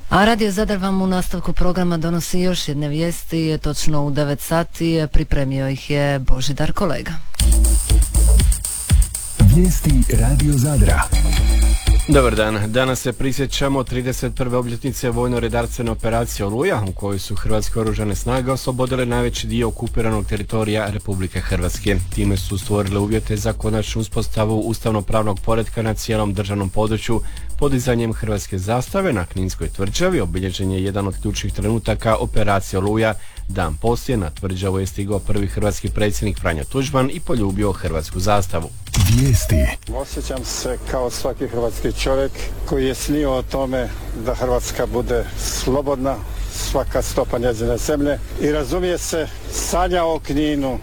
A Radio Zadar vam u nastavku programa donosi još jedne vijesti, točno u 9 sati, pripremio ih je Božidar kolega. Vijesti Radio Zadra. Dobar dan. Danas se prisjećamo 31. obljetnice vojno-redarstvene operacije Oluja, u kojoj su Hrvatske oružane snage oslobodile najveći dio okupiranog teritorija Republike Hrvatske. Time su stvorile uvjete za konačnu uspostavu ustavno-pravnog poretka na cijelom državnom području. Podizanjem hrvatske zastave na Kninskoj tvrđavi obilježen je jedan od ključnih trenutaka operacije Oluja. Dan poslije na tvrđavu je stigao prvi hrvatski predsjednik Franjo Tuđman i poljubio hrvatsku zastavu. Vijesti. Osjećam se kao svaki hrvatski čovjek koji je snio o tome da Hrvatska bude slobodna, svaka stopa njezine zemlje i razumije se, sanja o Kninu.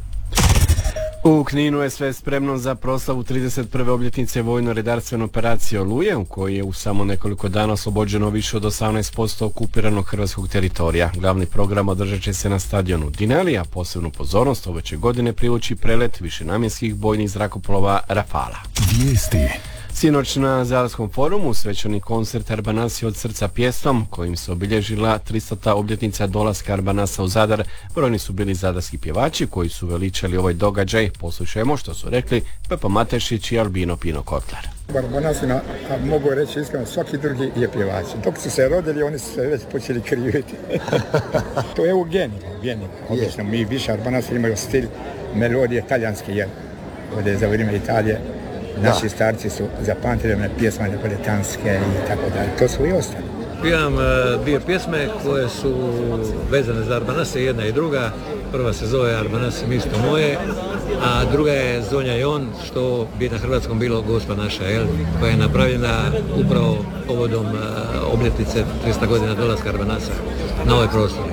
U Kninu je sve spremno za proslavu 31. obljetnice vojno-redarstvene operacije Oluje, u kojoj je u samo nekoliko dana oslobođeno više od 18% okupiranog hrvatskog teritorija. Glavni program održat će se na stadionu Dinali, a posebnu pozornost ove će godine privući prelet višenamjenskih bojnih zrakoplova Rafala. Vijesti. Sinoć na Zadarskom forumu svečani koncert Arbanasi od srca pjesmom, kojim se obilježila 300. obljetnica dolaska Arbanasa u Zadar. Brojni su bili zadarski pjevači koji su veličali ovaj događaj. Poslušajmo što su rekli Pepa Matešić i Albino Pino Kotlar. U Arbanasima, mogu reći iskreno, svaki drugi je pjevač. Dok su se rodili, oni su se već počeli kriviti. To je genima. Obično mi više Arbanasi imaju stil melodije talijanske, jer ovdje za vrijeme Italije naši starci su zapamtili one pjesme napoletanske i tako dalje. To su i ostali. Pivam dvije pjesme koje su vezane za Arbanase, jedna i druga. Prva se zove Arbanasi misto moje, a druga je Zonja i on, što bi na hrvatskom bilo Gospa naša, koja je napravljena upravo povodom obljetnice 300 godina dolaska Arbanasa na ovaj prostor.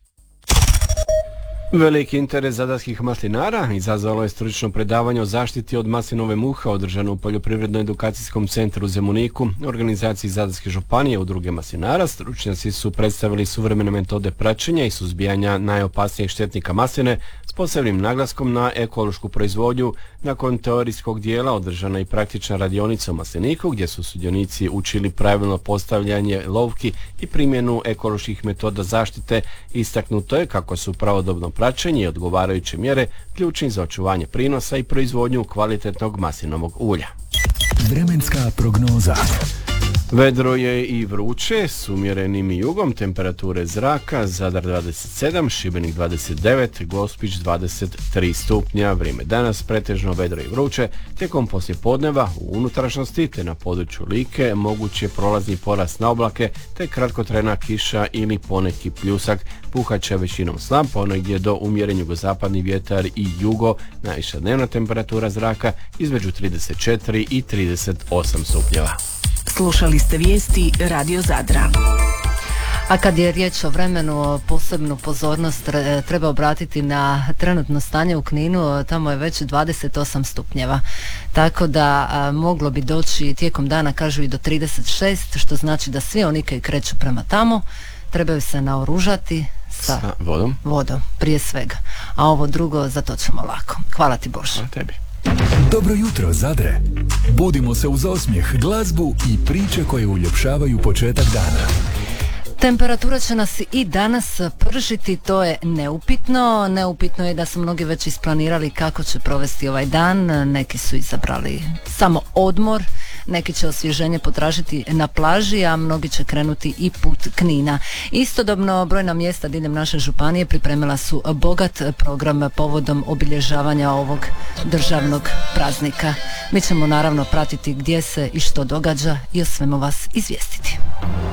Veliki interes zadarskih maslinara izazvalo je stručno predavanje o zaštiti od maslinove muhe održano u Poljoprivredno-edukacijskom centru u Zemuniku. Organizaciji Zadarske županije udruge maslinara stručnjaci su predstavili suvremene metode praćenja i suzbijanja najopasnijih štetnika masline s posebnim naglaskom na ekološku proizvodnju. Nakon teorijskog dijela održana i praktična radionica u masliniku gdje su sudionici učili pravilno postavljanje lovki i primjenu ekoloških metoda zaštite. Istaknuto je kako su pravodobno praćenje i odgovarajuće mjere ključni za očuvanje prinosa i proizvodnju kvalitetnog maslinovog ulja. Vremenska prognoza. Vedro je i vruće, s umjerenim jugom, temperature zraka, Zadar 27, Šibenik 29, Gospić 23 stupnja. Vrijeme danas pretežno vedro i vruće, tijekom poslijepodneva u unutrašnjosti te na području Like moguć je prolazni porast na oblake te kratkotrajna kiša ili poneki pljusak. Puhat će većinom slab, ponegdje do umjeren jugozapadni vjetar i jugo. Najviša dnevna temperatura zraka između 34 i 38 stupnjeva. Slušali ste vijesti Radio Zadra. A kad je riječ o vremenu, posebnu pozornost treba obratiti na trenutno stanje u Kninu. Tamo je već 28 stupnjeva. Tako da moglo bi doći tijekom dana, kažu, i do 36, što znači da svi oni koji kreću prema tamo trebaju se naoružati sa vodom prije svega. A ovo drugo, za to ćemo lako. Hvala ti, Bože. Hvala tebi. Dobro jutro, Zadre. Budimo se uz osmijeh, glazbu i priče koje uljepšavaju početak dana. Temperatura će nas i danas pržiti, to je neupitno. Neupitno je da su mnogi već isplanirali kako će provesti ovaj dan. Neki su izabrali samo odmor, neki će osvježenje potražiti na plaži, a mnogi će krenuti i put Knina. Istodobno, brojna mjesta diljem naše županije pripremila su bogat program povodom obilježavanja ovog državnog praznika. Mi ćemo naravno pratiti gdje se i što događa i o svemu vas izvijestiti.